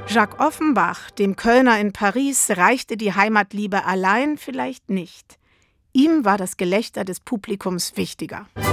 Jacques Offenbach, dem Kölner in Paris, reichte die Heimatliebe allein vielleicht nicht. Ihm war das Gelächter des Publikums wichtiger.